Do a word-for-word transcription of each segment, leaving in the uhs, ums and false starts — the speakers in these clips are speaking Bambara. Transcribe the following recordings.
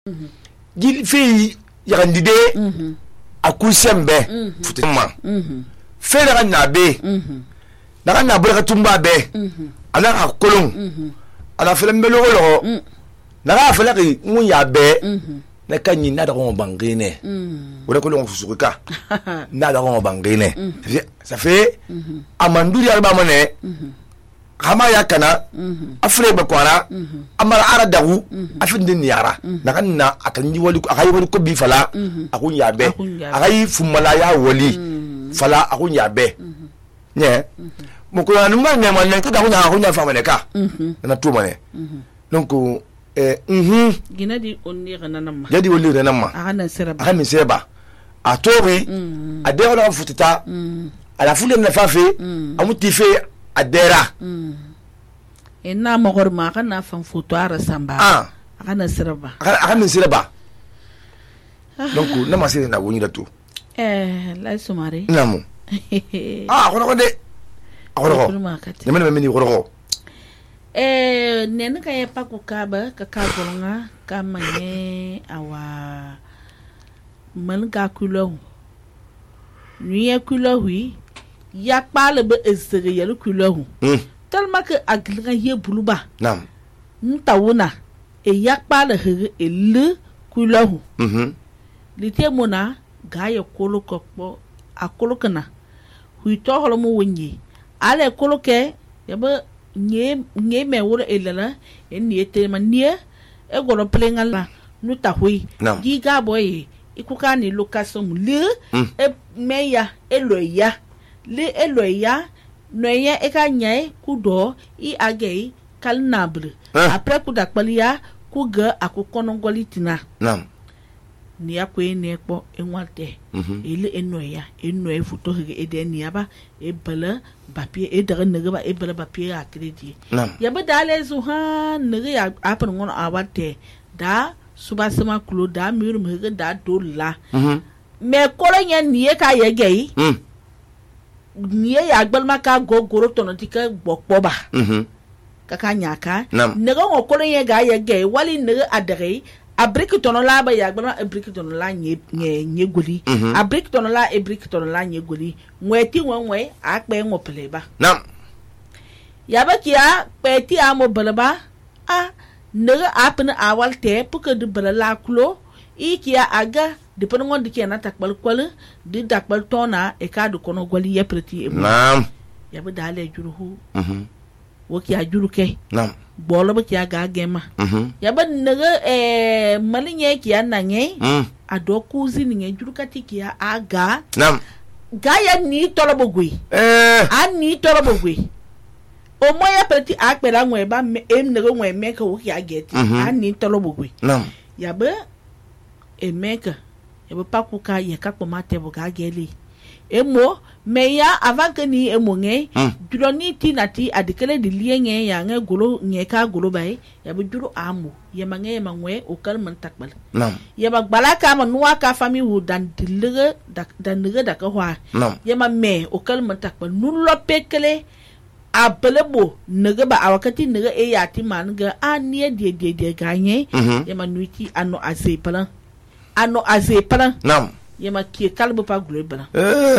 gil fi yagandide akusembe futima fe daga nabe daga nabe ka tumba be ala ka kolon ala fele mbelo lo daga fele ki mun ya be na kanyi na daga bangine wala kolon fusuka na daga bangine ça fait amanduri alba mane kama ya kana afre ba kwara amara ara dawu afin din yara daga na akan yi wali akai wali ko bi fala akun ya be akai fumala ya wali fala akun ya be nye mo ko anu ma ne man ko dawo na akun ya fa mane ka na tu mane donc eh mhm gina di onni kana namma jadi wali rena ma akana seraba akana seraba atori adero na futita ala fule na fafe amuti fe adera ina magor ma kana fan foto ara samba ah akana seraba akana seraba donc na ma sere na woni da to eh la sumari namu ah kono de kono ne men men ni kono eh nen ka ye paku kaba ka ka golonga ka manye awa malga kulo nuye kulo hui ya pale be ezere yelu kulo hmm tellement que aglga ye buluba nam ntawuna e ya pale he e le kulo mhm lite mona ga ye kolo kokpo akolo kana hui to holo mo wonyi ale kolo ke yaba nye nye me wuro elala en nie te manie e goro plengala nuta hui giga boy ikuka ni location le e meya eloya le eloya noya e ka nyai kudo i agei kalnable après ku dakpalia ku ga akokono golitina nam ni akwe ni ekpo enwate ele enoya enoya futo hege ede ni aba e bala papier e daga nege ba e bala papier a credit ya ba dale zu ha nege ya apan ngono awate da suba sama klo da miru mege da dolla me kolo nya ni e ka yege ni e ya gbalma ka gogoro tono tika gbokpo ba kaka nyaka nege ngo kolo nya ga yege wali nege adare abriki tono la ba ya gbana abriki tono la nye nye nye goli abriki tono la abriki tono la nye goli mweti wenwe akpe ngo peleba nam ya ba kia peti amo beleba a nega apne awalte puke de belela klo ikia aga de penongo de kia na takbal kwale de dakbal tona e ka de kono goli yepreti e nam ya ba dale juruhu mhm wo kia juruke nam bolo ba kia ga gema ya ba nega eh malinye kia nange ado kuzi ninge jurukati kia aga nam gaya ni tolobogwe eh ani tolobogwe o moya peti akpera nwe ba em nega nwe meka wo kia geti ani tolobogwe nam ya ba e meka ya ba pakuka ya kakpo mate bo ga geli emo meya avant que ni emonge julo ni tinati adikele di lienge ya nge golo nge ka golo bai ya bu juro amu ya mange mangwe o kalman takbal nam ya ba balaka ma nuwa ka fami hu dan dilige dan nige da ka hwa ya ma me o kalman takbal nullo pekele abelebo nige ba awakati nige e ya ti man ga anie die die die ganye ya ma nuiti ano aze pala ano aze pala nam ya ma ki kalbo pa global eh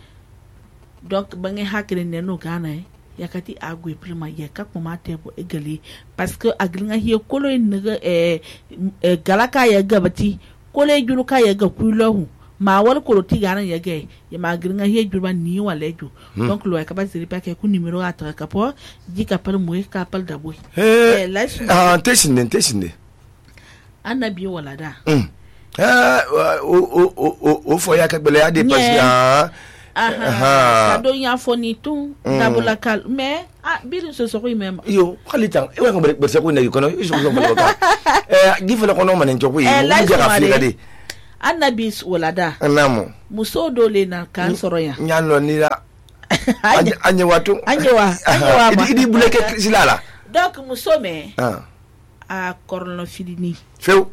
donc bangi hakre ne no gana ya kati agwe prima ya ka kuma tebo egali parce que aglinga hiye kolo ne eh galaka ya gabati kolo juru ka ya ga kulo ma wal kolo ti gana ya ga ya ma aglinga hiye juru ba ni wala ju donc lo ya ka ba siri pa ke ku numero atra ka po di ka par mo ka pal da boy eh ah tesinde tesinde annabi wala da eh o o o o fo ya ka gbele ya dépasse ah aha kado ya foni tu dabula kal mais ah biru so so même yo khalitan e wa ko ber se ko ne ko no iso ko mo ka eh gifala ko no manen to ko yi mo jara fi gade annabi walada anamo muso dole na kan soro ya nyano ni la anye watu anye wa anye wa ma idi buleke silala donc muso me ah a corno filini feu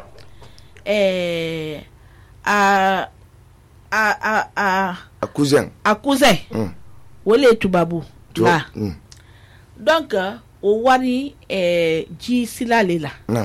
eh a a a a a cousin a cousin mm. wole tubabu la mm. donc o wari eh ji silale la nam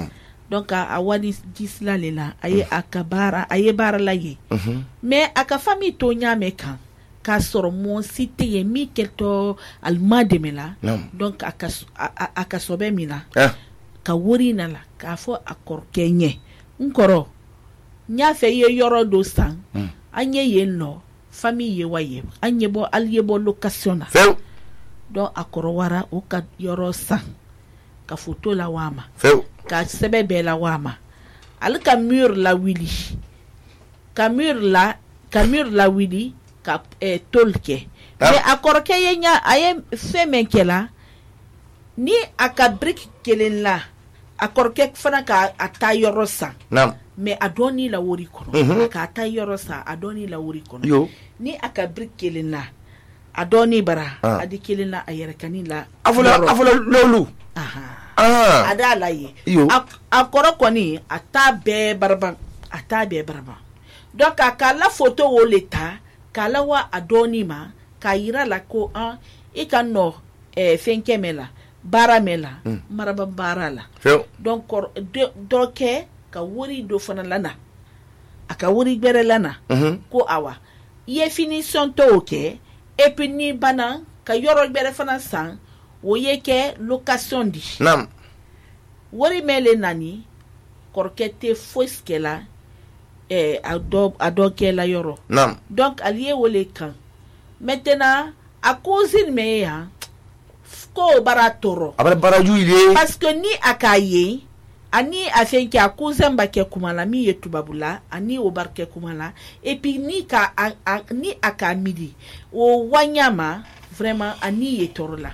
donc a wani disla le la aye akabara aye bara la ye mais aka famille to nyame kan ka soro mon cité ye mi kelto alma de mela donc aka aka sobe mina ka wori na la ka fo akor kenye nkoro nya fe ye yoro do san anye ye no famille ye waye anye bo alye bo location na donc akoro wara o ka yoro san ka photo la wama feu ka sebe be la wama al ka mur la wili ka mur la ka mur la wili ka eh, tolke ah. mais akor ke yenya aye femme kela ni aka brick kelen la akor ke fana ka ata yoro san nam mais adoni la wori kono mm -hmm. ka ata yoro san adoni la wori kono yo ni aka brick kelen la adoni bara ah. adi kelen la ayere kanila avola avola lolu aha ah ada la ye akoro koni ata be barban ata be barban donc akala photo wo leta kala wa adoni ma kayira la ko an ikano eh fenkemela baramela mm. maraba barala donc doke ka wori do fana lana aka wori gbere lana mm -hmm. ko awa ye finition to okay et puis ni bana ka yoro gbere fana san wo yeke location di nam wori mele nani korkete foskela eh ado adoke la yoro nam donc allié wole kan maintenant à cause me ya ko baratoro abara baraju ile parce que ni akaye ani afenki à cause mbake kumala mi yetubabula ani obarke kumala et puis ni ka a, a, ni akamidi o wanyama vraiment ani yetorola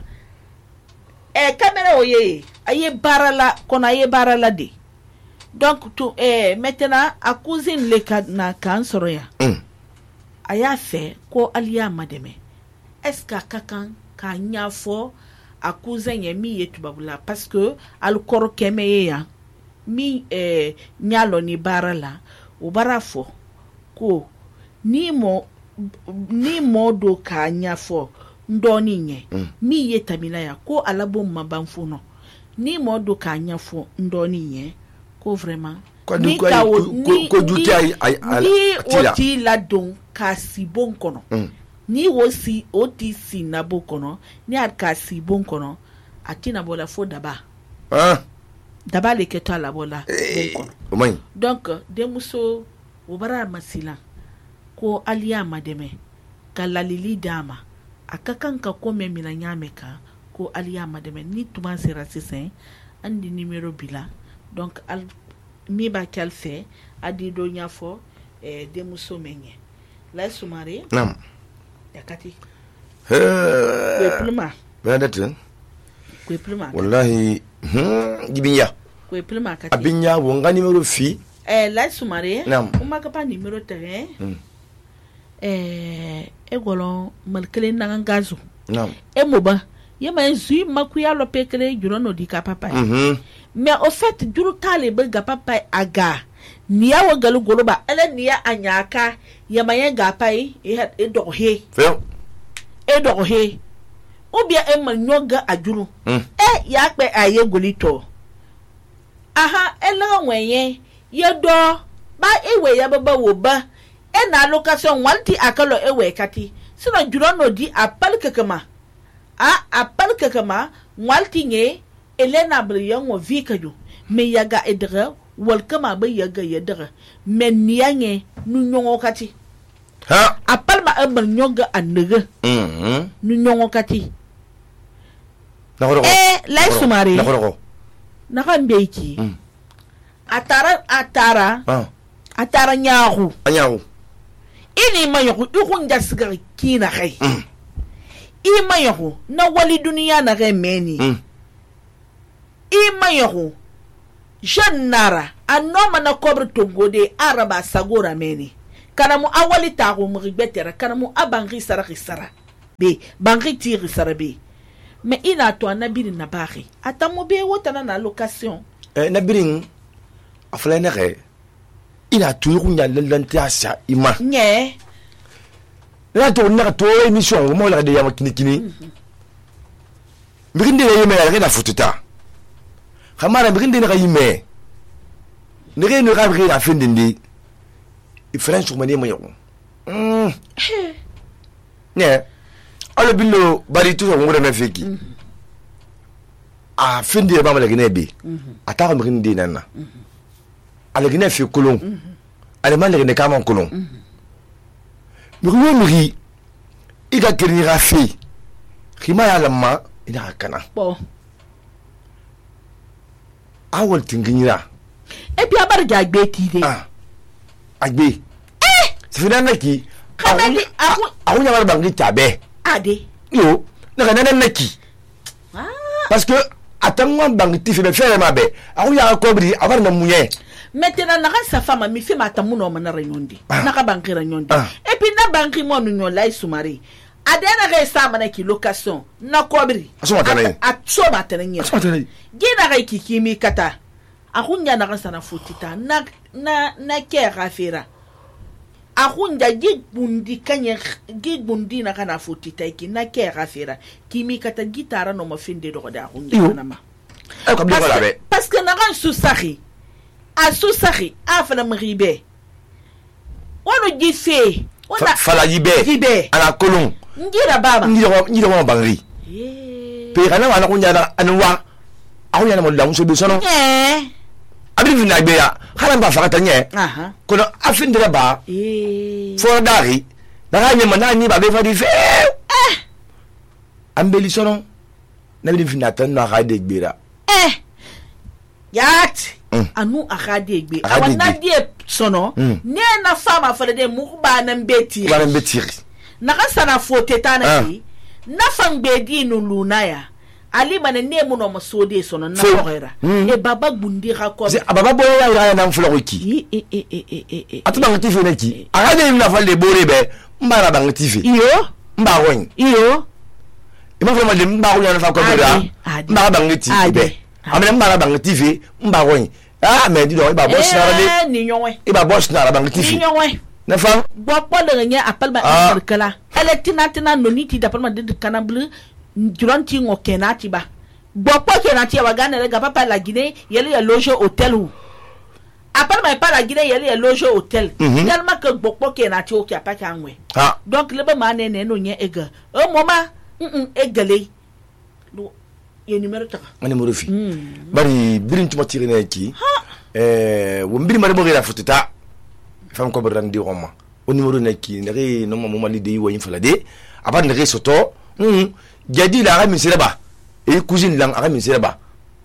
eh caméra oye aye barala kona aye barala de donc tu eh maintenant à cause le ka na kan soroya mm. aya fait ko aliya mademe est-ce que kakan ka nyafo à cause yemi yetubabula parce que al koro keme ya mi eh nyalo ni barala o barafo ko ni mo ni modo ka nyafo ndoni nye mm. mi yetamila ya ko alabo mabanfuno ni modo ka nyafo ndoni nye ko vraiment ko du ko ko du tay ay oti la don ka si bon kono mm. ni wosi oti si na bo kono ni ad ka si bon kono atina bola fo daba ah daba le keto la bola bon kono o mai donc de muso obara masila ko aliya mademe kala lili dama akakan ka ko me mina nyame ka ko aliya mademe ni tuma sera sisen andi numéro bila donc al mi ba kel fait adi do nyafo eh de muso menye la sumare nam yakati eh pluma bendatin ko pluma wallahi hmm gibinya ko pluma kati abinya wo nga numéro fi eh la sumare nam uma ka pa numéro terrain mm. eh egolo malkele nanga gazu nam e moba yema nzui makuya lo pekele juro no di ka papa mhm mm mais au fait juro tale be ga papa aga niya wo galu goloba ele niya anyaka yema ye ga pai e e do he fe e do he ou bien e man nyoga ajuru mm. e ya pe aye golito aha ele wenye ye do ba ewe ya baba wo ba e na location walti akalo ewe kati sino juro no di apal kekema a apal kekema walti nye elena briyan wo vikajo me yaga edre welkama ba yaga yedre men niyange nu nyongo kati ha apal ma ebal nyoga anege mhm nu nyongo kati nakoro eh la sumari nakoro naka mbeiki mm. atara atara ah atara nyaahu anyahu ini mayoku ikunja sigari kina kai mm. ima yoku na wali duniya na kai meni mm. ima yoku jannara anoma na kobre tongode araba sagora meni kana mu awali tago mu ribetera kana mu abangi sara sara be bangi tiri sara be mais ina to anabiri na bari atamu be wotana na location eh nabirin afla na re ina to yunya lelante asa ima nye la to na to émission mo la de yama kini kini mbirinde le yeme la na fututa khamara mbirinde na yime ne re ne ra re la fin dindi il french ko mani mo yo mm ne ala billo bari tu ngure na feki a fin de ba mala gine bi ata ko ngin di nanna ala gine fi kulun ala man gine kama kulun mi ko mi ida kirni rafi khima ya lamma ina kana bon awol tinginyira e bi abar ja gbe ti de ah agbe eh sifina naki Kamali, aku- aku nyamar bangi tabe ade yo na kana naki ah parce que atangwa bangi tifi be fere mabe aku ya ko bri abar na munye maintenant naka sa femme mi fi mata muno mana renyondi Ah. naka banki renyondi Ah. et puis na banki mo no lai sumari adena ga sa mana ki location na kobri Aso matana ye. a so matana nye Aso matana ye. gina ga kikimi kata akunya na sana futita na na na ke gafera akunja gigbundi kanye gigbundi na kana futita ki na ke gafera kimi kata gitara no mafinde do da akunya Iyo. na ma ay ko bi ko labe parce que na kan susari a susari a fana mribe wono gife wona fala yibe yibe ana kolon ngira baba ngira ko ngira ko bangi eh pe kana wana kunya na anwa aku yana mo damu so be sono eh abri fina gbe ya hala ba fakata nye aha kono afindira ba eh fo dari na ga nyema na ni ba be fa di fe eh ambeli sono na bi fina tan na ga de gbera eh yat Mm. anu akade egbe Akade awana egbe. die sono Mm. ne na fama fere de mukba na mbeti ba na betiri na kasana fote tana Ah. ki na fangbe di no luna ya ali mana ne mu no masode sono na Fo. korera Mm. e baba gundi ha ko se ababa bo ya ira na mfula ko ki e e e e e e e atu bangi tifi na ki aga de na falle bore be mbara bangi tifi iyo mba won iyo ima fo ma de mba ko ya na fa ko Ade, bera ade. mba bangi tifi Ade, be ade. amene mbara bangi tifi mba won ah me di do iba boss na eh rale ni nyonwe iba boss na bangi ni tifi nyonwe na fa bo pole nya appel ba Ah. interkala ele tina tina no ni ti da palma de kana bleu duranti ngo kenati ba bo po kenati wa gana le ga papa la Guinée yele ya loge hôtel ou appel ba pa la Guinée yele ya loge hôtel Mhm. tellement que bo po kenati o ki apaka anwe ha donc le ba ma ne ne no nya ega o moma mm egale do ye numéro ta ngani mo refi mm bari birin tuma tire na ki eh wo mbiri mari mo gira futita fam ko bran di roma o numéro na ki ndari no mo mali de wo yin fala de aba ndari soto mm jadi la ga min sireba e cousine lang aga min sireba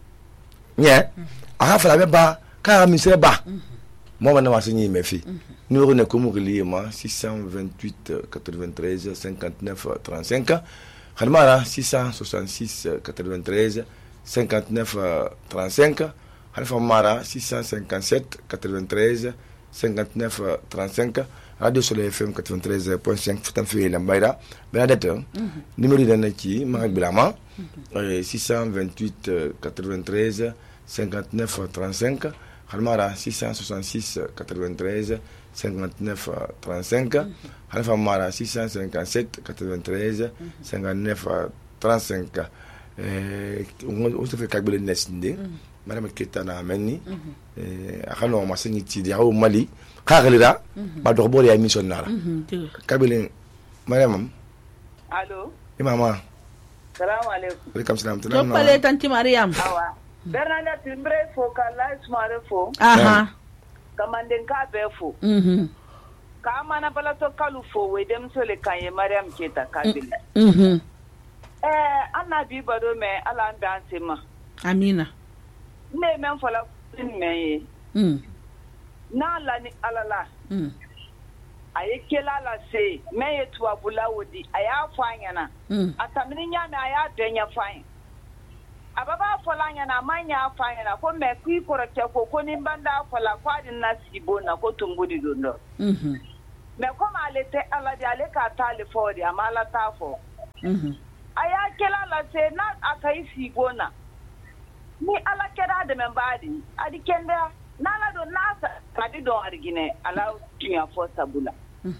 nye aga fala be ba ka ga min sireba mo ma na ma sinyi me fi numéro na ko mo relier ma six cent vingt-huit quatre-vingt-treize cinquante-neuf trente-cinq Khalmara six cent soixante-six quatre-vingt-treize cinquante-neuf trente-cinq Alpha Mara six cent cinquante-sept quatre-vingt-treize cinquante-neuf trente-cinq Radio Soleil F M quatre-vingt-treize point cinq Futan Fe Lambaira Bernadette numéro de Naki Marc Bilama six cent vingt-huit quatre-vingt-treize cinquante-neuf trente-cinq Khalmara six cent soixante-six quatre-vingt-treize cinquante-neuf trente-cinq Alpha Mara six cent cinquante-sept quatre-vingt-treize cinquante-neuf trente-cinq eh on se fait kabele nesinde madame Ketana Menni eh akano masini tidi au Mali khagalira ba dox bo ya mission nara kabele madame allo imama salamu alaikum welcome salam to pale tanti Mariam awa Bernadette timbre fo kala smare fo aha kamanden ka be fo mhm ka mana bala to kalu fo we dem so le kanye Mariam Keta kabile mhm eh annabi bado me ala ndanse ma amina ne men fola tin me mm na la ni alala mm aye kela la se me yetu abula wodi aya fanya na mm atamini nya me aya denya fanya ababa fola nya na manya fanya na ko me kui korate ko ko ni banda fola kwadin na sibo na ko tumbudi dondo mhm me ko ma lete ala di ale ka tale fodi amala tafo mhm aya kela la se na akai sibo na ni ala kera de men badi adi kenda nala do nasa adi do argine ala tunya fo sabula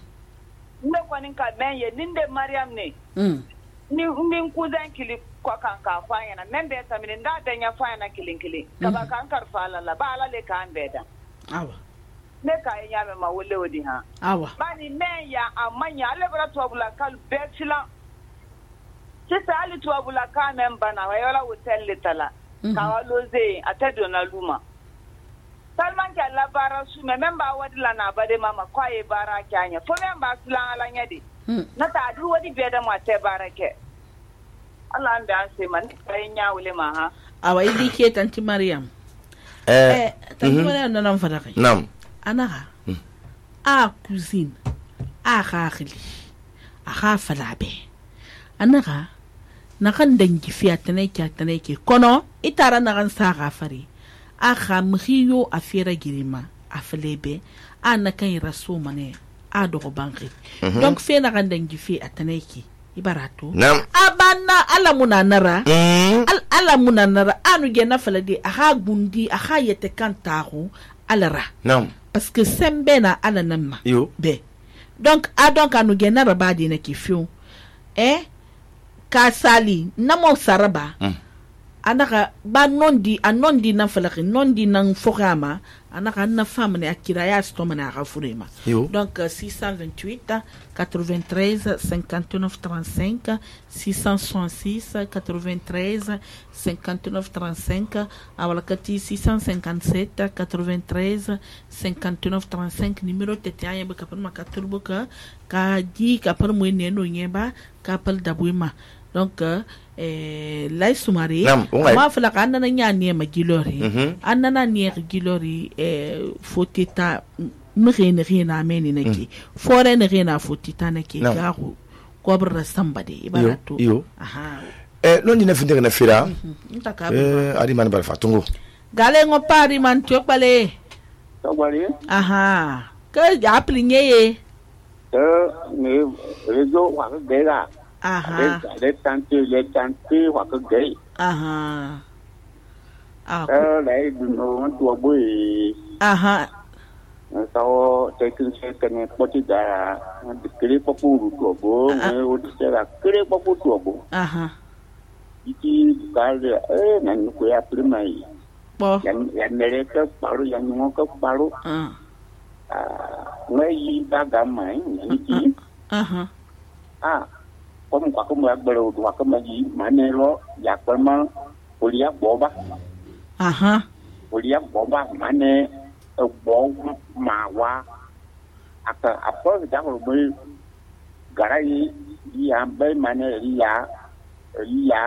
ne ko nin ka men ye ninde Mariam ne mm ni min kuzan kili ko kan ka fanya na men be tamini nda da nya fanya na kilin kilin ka ba kan kar fala la ba ala le kan beda awa ne ka ya me ma wole odi ha awa bani men ya amanya ale bra to bula kal betila sisa ali to bula ka memba na wala hotel letala ka waloze atedo na luma Salman ke la bara su me memba wadi la na bade mama kwaye bara kyanya fo memba sulan ala nyade na ta du wadi be da ma te barake Allah an da sai man kai nya wule ma ha awa idi ke tanti Mariam eh tanti Mariam nan fara kai nam ana a cousine a khali a khafala be ana na kan dangi fiya tane ke tane ke kono itara na kan sa gafari a khamriyo a fira girima a flebe a na kan raso mane a dogo banki donc fe na kan dangi fi atane ki ibarato abana ala munanara al ala munanara anu ge na falade a ha gundi a ha yete kan taru alara nam parce que sembe na ala namma yo be donc a donc anu ge na rabadi na ki fiu eh ka sali namo saraba anaka ba nondi anondi na falaki nondi nan fogama anaka na femme ne akira ya stoma na rafurema donc uh, six cent vingt-huit quatre-vingt-treize cinquante-neuf trente-cinq six cent soixante-six quatre-vingt-treize cinquante-neuf trente-cinq awala kati six cent cinquante-sept quatre-vingt-treize cinquante-neuf trente-cinq numéro tetia ya baka par makaturbo ka ka di ka par moyne no nyeba ka par dabuima donc eh lay sumari ma fala ka anana nya ne ma gilori anana ne gilori eh fotita mrene rena meni naki fore ne rena fotita naki garu kobra sambade ibarato aha eh non dina finde na fira eh ari man bar fatungo gale ngo pari man tokbale tokbale aha ka apli nyeye eh ne rezo wa ga aha les tantes les tantes hoặc cái gay aha ah ờ đấy nó tua bui aha sau cái kinh xe cái này có chỉ là cái bắp bù tua bù người uống sẽ là cái bắp bù tua bù aha chỉ cái là ê này nó quay áp lên này bo yang yang này cái bảo rồi yang ngó cái bảo rồi à ngay gì ta cảm mày chỉ aha ah có một cái mà bầu hoặc cái mà gì mà này lo giặc cái mà kuliah boba aha kuliah boba mà này ở bộ mà qua apa apa kita kalau beli garai dia beli mana dia dia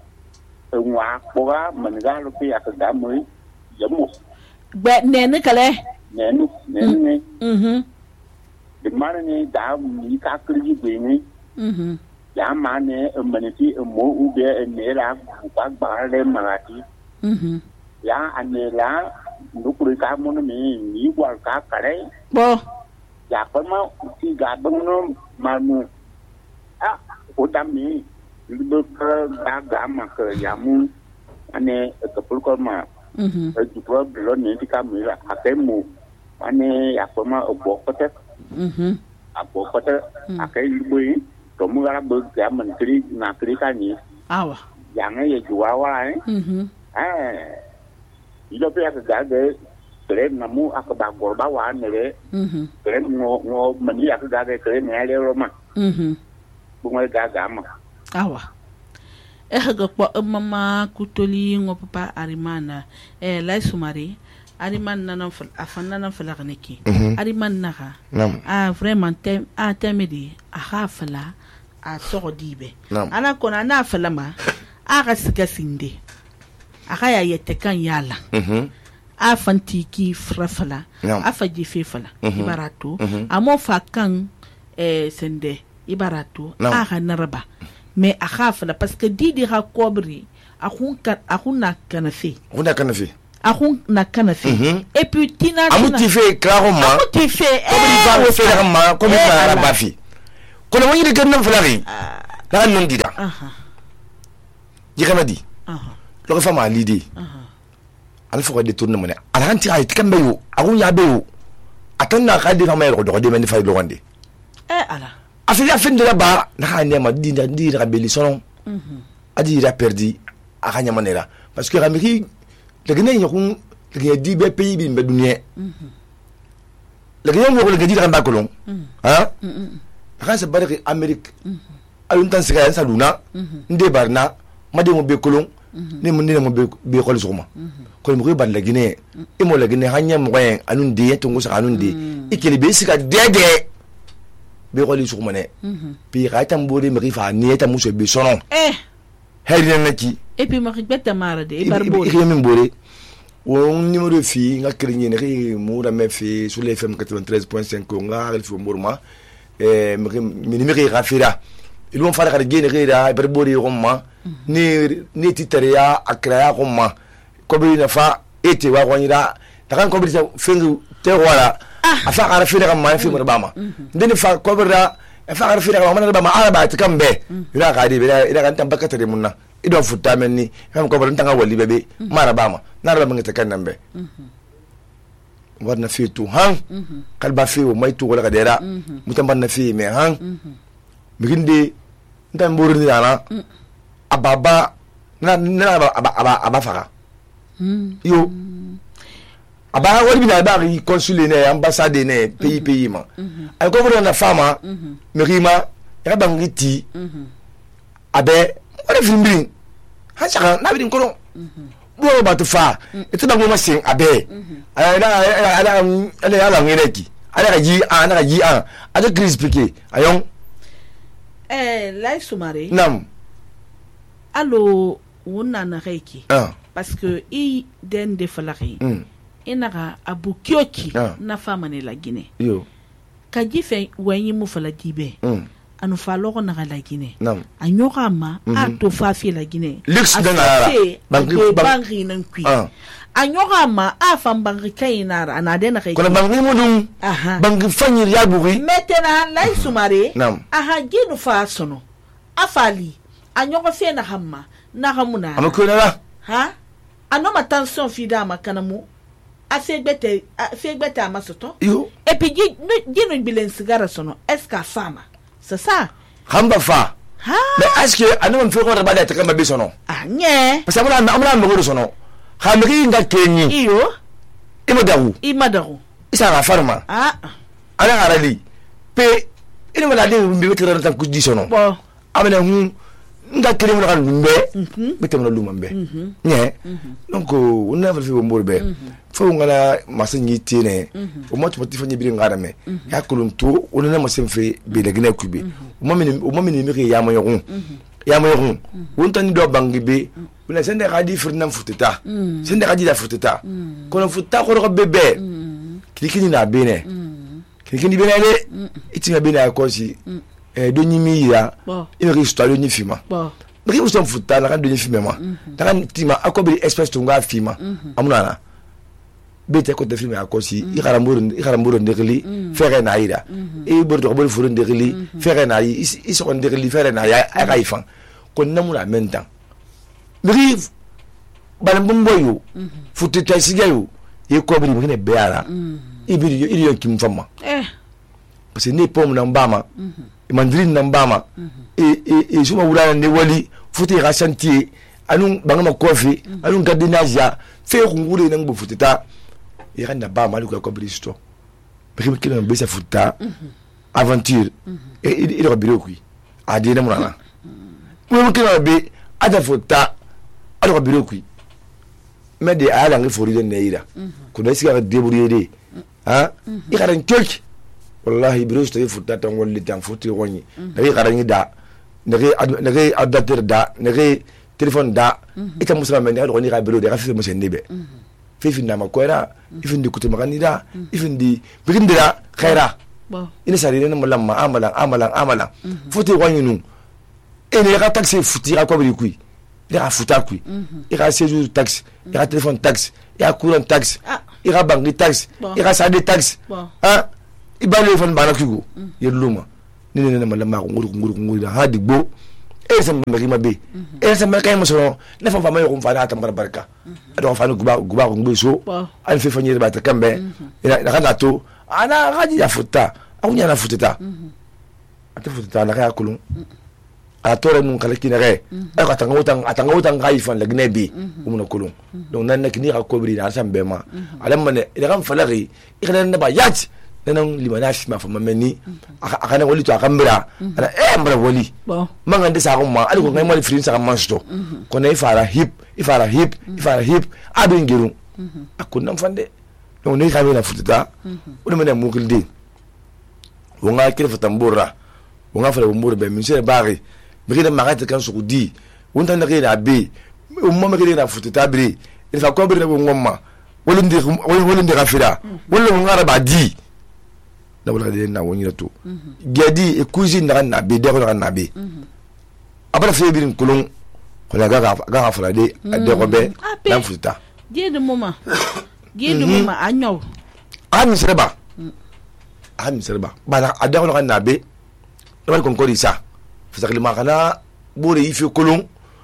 ở ngoài boba mình ra lúc kia cái đám mới giống một bẹt nén nữa cả lẽ nén nén này mhm di mana ni dah ni tak kerja begini mhm ya mana meniti mau ubah nera bukan bahasa Melayu mhm ya anela nukuri kamu ni ni buat kakak bo ya pernah si gabung no mamu ah udah ni lebih ke agama ke yamu ane kepulkor ma mhm juga belum ni kami lah akemu ane ya pernah obok kote mhm obok kote akai lebih kamu kalau berkerja menteri nakri kan ni awa jangan ya jual eh mhm eh ilo pia kagage keren namu akabagor bawan nere mhm keren ngo ngo meni akagage keren ngale roma mhm bunga gagama awa eh ga po mama kutoli ngo papa arimana eh lai sumari ariman nanan fal afana nan falagniki ariman naga ah vraiment tem a temedi a khafala a sodibe ana kona na falama a gasika sinde aka ya yete kan yala a fantiki frafala a faji fefala ibarato amo fakan eh sende ibarato a hanaraba mais a khafala parce que didi ha kobri a hunka a hunna kanafi hunna kanafi a hunna kanafi et puis tina amuti fe clairement amuti fe comme il va faire vraiment comme il va bafi kono woni de ganna flari la non dida aha yikana di aha lo fa ma lidi aha al fo de tourner mona al hanti ay kambe yo agun ya be yo atanna khadi fa may do de men fay lo wande eh ala afili afin de la ba na ha ne ma di di rabeli sonon mhm adi ra perdi akanya manera parce que ramiki de gene nyakun le di be pays bi be dunia le gars mo ko le gadi kan ba kolon hein ka se bare Amerique alun tan sika sa luna nde barna made mo be kolon ne mo ne mo be be ko soma ko mo ba la Guinée e mo la Guinée hanya mo en anun de to ngo sa anun de ikeli be sika dede be ko soma ne pi ka tambori mi fa ne ta muso be sonon eh heri na ki et puis ma ribeta mara de e barbo e mi mbore on numéro fi nga krinye ne ri mo da me fi sur les F M quatre-vingt-treize point cinq nga al fi morma eh mi numéro rafira ils vont faire gagner rira berbori roma ni ni titaria akraya roma ko bi na fa ete wa wanyira ta kan ko bi fengu te wala afa arafira kam ma fi morbama ndeni fa ko bi ra afa arafira kam ma ba araba ta kambe ira ka di ira kan tambaka tare munna ido futa menni kam ko bi tanga wali bebe marabama na raba ngata kan nambe warna fi tu han kalba fi o mai tu wala ka dera mutamban na fi me han bigindi ndan borni dana ababa na na aba aba aba faka yo aba wali bina ba ri consul ne ambassade ne pays pays ma ay ko na fama merima ya bangiti abe wala fimbi ha chaka na bi ko bo ba to fa ita ba ngoma sin abe ala ala ala ala ala ngireki ala ji ana ji a ada crise piqué ayon eh lai sumare nam allo wonna na reiki ah parce que i den de falaki mm. inaka abukioki ah. na fama ne la Guinée yo ka jife wanyi mu fala dibe mm. anu fa loko na la Guinée nam anyoka ma mm -hmm. a to fa fi la Guinée Lux de nara bangi bangi nan kui ah anyoka ma a fam bangi kainara ana de na reiki kono bangi mudum aha bangi fanyir ya buri maintenant lai sumare nam aha ginu fa sono afali anyoka fe na hamma na hamuna amakona la ha anoma tension fida makanamu afegbete afegbete amasoto yo et puis ginu bilen sigara sono est-ce que fama c'est ça hamba fa ha mais est-ce que anom fe ko rabada ta kama bisono ah nye parce que amuna amuna mego sono hamri nga kenyi iyo imo dawu imadaru isa ra farma ah ala arali pe ina wala de mbi wetira tan ku di sono bon amena hu nga kiri mo kan mbe betem na luma mbe nye donc on na fa fi bo mbe fo ngala masanyi tene o mo to tifanye bi ngara me ya kulunto on na masen fe be de gina kubi o mo mini o mo mini mi ya mo yogun ya mo yogun on tan do bangi be on sende radi firna futeta sende radi da futeta kono futa ko ro bebe klikini na bene klikini bene le itinga bene akosi eh do nyimi ya ina histoire ni fima bon bri usam futa la kan do ni fima ma ta kan tima akobi espèce to nga fima amuna bete ko de film akosi i karamburu i karamburu ndekli fere na ida e bordo ko bol furu ndekli fere na yi i so ndekli fere na ya ay kaifan ko namuna mentan bri balam bomboyo futu tasigayo e ko bri ngene beara e bi i yo kim fama eh parce que ne pom na mbama e mandrine na mbama e e e suma wura ne wali futu ga chantier anu bangama kofi anu gadinaja fe ngure na ngbo fututa il y a un bar mal comme l'histoire mais qui n'a pas futa aventure et il est bureau qui a dit non là moi qui n'a pas ada futa ada bureau qui mais de ala ngi fori de neira ko da siga débrouiller hein il y a un truc wallahi bureau sto futa tan wol tan futi woni da yi garan da da ga adapter da da ga téléphone da ita musulman ne ko ni ga bureau de rafi mo sen nebe fifi na makwera ifin di kutu makanida ifin di bigindira khaira bon ina sari ne mulam ma amalan amalan amalan futi wanyunu ene ka taxi futi ka kwabri kui ira futa kui ira séjour taxi ira téléphone taxi ira courant taxi ira bangi taxi ira sade taxi ah ibale fon bana kugo yeluma ni ne ne mulam ma nguru nguru nguru ha digbo e sa mbari mabe e sa mbari mo so na fa fa mayo ko fa na tam barka do fa no guba guba ko ngbe so an fe fa nyere ba ta kambe na kana to ana gaji ya futa akunya na futata ata futata na kaya kulun a tore nun kala kinere ay ka tanga utang atanga utang kai fan lagne bi umna kulun donc nan nak ni ka kobri na sam bema alam mane ida kam falari ikana na ba yat nan limanash ma fama meni akana wali to akambira ana eh mbra wali manga ndisa ko ma ali ko ngai mali frin sa mansto ko nay fara hip ifara hip ifara hip abin giru akun fande donc ni ka na fututa o mane mukildi wonga kire fatambura wonga fara bumbura be min se bari mikida magata kan su di wonta na kire abi umma mikida na fututa bri il fa ko bri na ngomma wala ndi wala ndi gafira wala ngara ba di na wala de na woni to gedi e cuisine na na be de ko na be abara fe birin kulun ko na ga ga fara de de ko be na fututa die de mama die de mama anyo ami serba ami serba bana ada ko na be na ko ko isa fasakli makana bore ifi kulun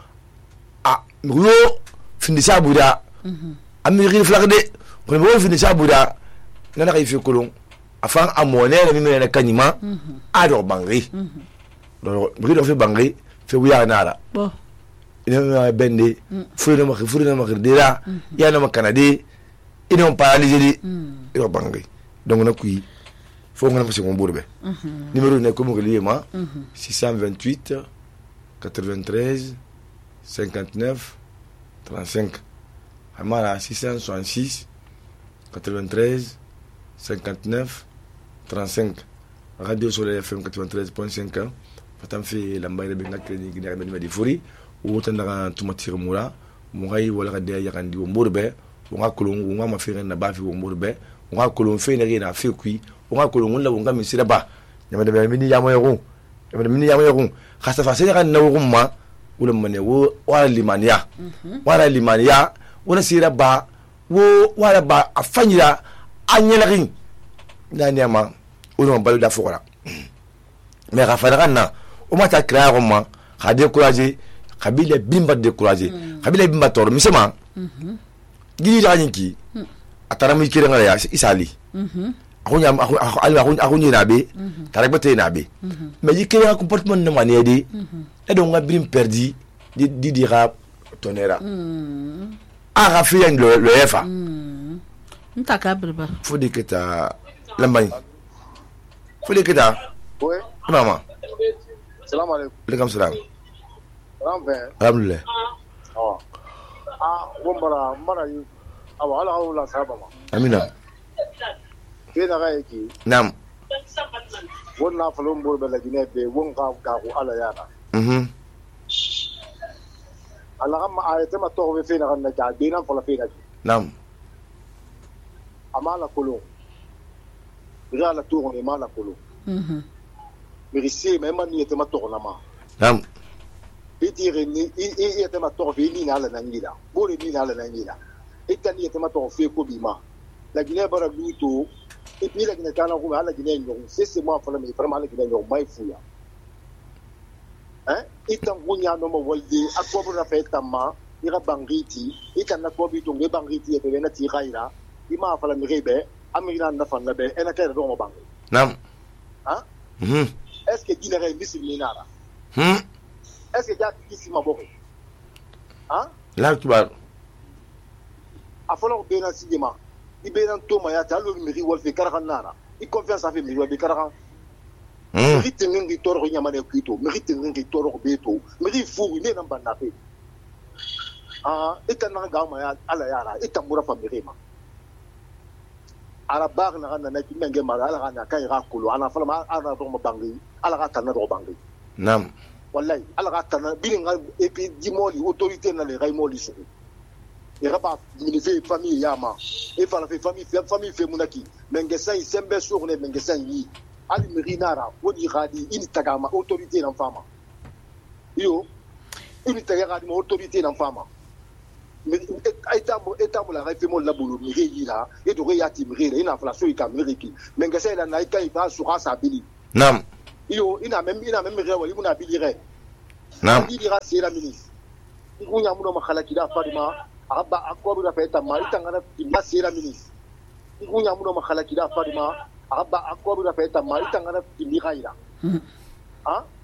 a ngulo findisa buda ami ri flagde ko mo findisa buda na na ifi kulun afan amone na mimi na kanima ado bangri do do fe bangri fe wiya nara bo ina bende fure na makri fure na makri dira ya na makanade ina on paralysé di ino bangri donc na kui faut ngana pasi ngombourbe numéro ne ko mo lié ma six cent vingt-huit quatre-vingt-treize cinquante-neuf trente-cinq amara six cent soixante-six quatre-vingt-treize cinquante-neuf trente-cinq Radio Soleil F M quatre-vingt-treize point cinq fatam fi lambay be ngak ni gina be di furi wota ndaka tumatire mura mo ngay wala de yakandi wo mburbe wo ngakulun wo ngama fi na ba fi wo mburbe wo ngakulun fe na na fi kui wo ngakulun la wo ngami siraba nyama de mini yamo yego nyama de mini yamo yego khasta fa sey kan na wo ma wala mane wo wala limania wala limania wala siraba wo wala ba afanyira anyelagin nani ama uno balu da fora mais rafala na o mata créer comment a décourager kabila bimba décourager kabila bimba tor misema gidi ranki atara mi kire ngala ya isali akunya akunya akunya nabe tarabate nabe mais yikire comportement na mane di e do ngabrim perdi di di dira tonera a rafian le le efa ntaka berba fodi kita lambani fodi kita oui mama salam alaikum alaikum salam rambe alhamdulillah oh ah wombara mara yi awa ala ala sabama amina kina ga yake nam wonna falon burbe la gine be won ga ga ko ala yana mhm ala gamma ayata ma to be fe na ga ja be nan fala fe na nam amala kolo ira la tour ni mala kolo mhm mirisi me man ni etema to na ma nam bitire ni i etema to fe ni na la nangila bore ni na la nangila itani etema to fe ko bima la gine bara luto et puis la gine kana ko ala gine nyo c'est c'est moi fala me vraiment la gine nyo mai fuya hein itan gunya no mo waldi akobo na fe tamma ira bangiti itana ko bi to nge bangiti e be na ti gaira ima fala mi rebe amina na fa na be ena kay do mo bang nam hein mhm est ce que dina re bismi nara hmm est ce que ja kisi ma boko hein la tuba afolo be na sigima ibe na to ma ya ta lo mi ri wol fe karakan nara i confiance afi mi ri be karakan hmm mi tin ngi toro nyama ne kuito mi tin ngi toro beto mi ri fu ni na banda fe ah itana ga ma ya ala yara itamura fa mi rema ala bag na na ki menge mara ala na kai ra kulu ana fala ma ana do mo bangi ala ga tan do bangi nam wallahi ala ga tan bi nga et puis di moli autorité na le ray moli su e raba ni fe famille yama e fala fe famille fe famille fe munaki menge sai sembe sur ne menge sai yi ali mirinara wodi gadi ini tagama autorité na fama yo ini tagama autorité na fama mais état état la réforme la boulot mi là et de réati mi là ina inflation il caméré qui mais que ça la na kai fa sura sa bili nam yo ina même ina même rewa ibuna bilire nam bilira c'est la ministre ngunya muno makhala kida fadima aba akobu da feta ma itangana ma c'est la ministre ngunya muno makhala kida fadima aba akobu da feta ma itangana bilira ila ah